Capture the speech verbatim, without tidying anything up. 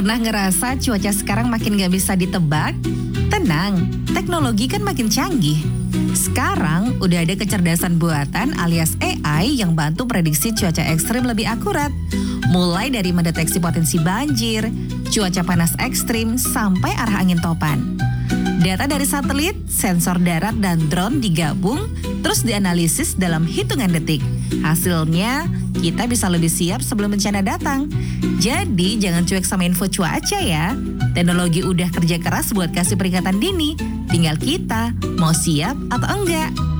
Pernah ngerasa cuaca sekarang makin gak bisa ditebak? Tenang, teknologi kan makin canggih. Sekarang udah ada kecerdasan buatan alias A I yang bantu prediksi cuaca ekstrim lebih akurat. Mulai dari mendeteksi potensi banjir, cuaca panas ekstrim, sampai arah angin topan. Data dari satelit, sensor darat, dan drone digabung, terus dianalisis dalam hitungan detik. Hasilnya, kita bisa lebih siap sebelum bencana datang. Jadi, jangan cuek sama info cuaca ya. Teknologi udah kerja keras buat kasih peringatan dini. Tinggal kita mau siap atau enggak.